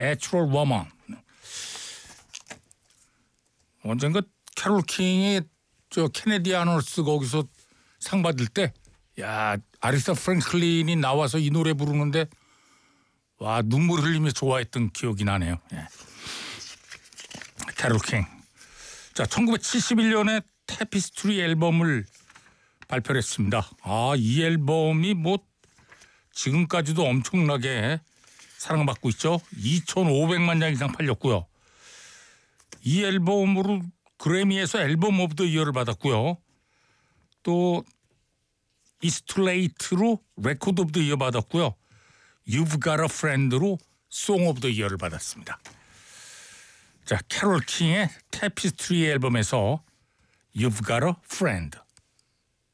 Natural Woman. 언젠가 캐롤 킹이 저 케네디 아너스 거기서 상 받을 때, 야, 아리사 프랭클린이 나와서 이 노래 부르는데 와, 눈물 흘리며 좋아했던 기억이 나네요. 예. 캐롤 킹. 자, 1971년에 테피스트리 앨범을 발표를 했습니다. 아, 이 앨범이 뭐 지금까지도 엄청나게 사랑받고 있죠. 2,500만 장 이상 팔렸고요. 이 앨범으로 그래미에서 앨범 오브 더 이어를 받았고요. 또 이스툴레이트로 레코드 오브 더 이어 받았고요. You've Got a Friend로 송 오브 더 이어를 받았습니다. 자, 캐롤 킹의 테피스트리 앨범에서 You've Got a Friend.